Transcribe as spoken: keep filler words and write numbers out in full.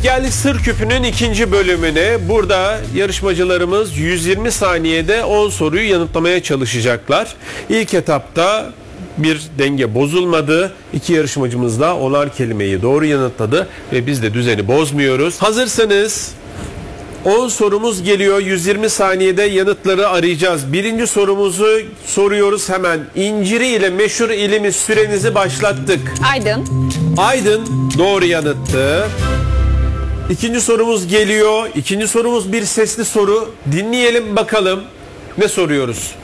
geldik Sır Küpü'nün ikinci bölümüne. Burada yarışmacılarımız yüz yirmi saniyede on soruyu yanıtlamaya çalışacaklar. İlk etapta bir denge bozulmadı. İki yarışmacımız da onar kelimeyi doğru yanıtladı ve biz de düzeni bozmuyoruz. Hazırsanız on sorumuz geliyor. yüz yirmi saniyede yanıtları arayacağız. Birinci sorumuzu soruyoruz hemen. İnciri ile meşhur ilimiz, sürenizi başlattık. Aydın. Aydın doğru yanıttı. İkinci sorumuz geliyor. İkinci sorumuz bir sesli soru. Dinleyelim bakalım ne soruyoruz.